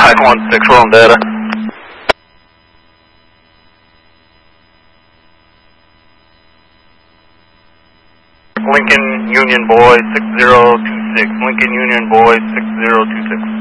516, we're on data. Lincoln Union Boy 6026. Lincoln Union Boy 6026.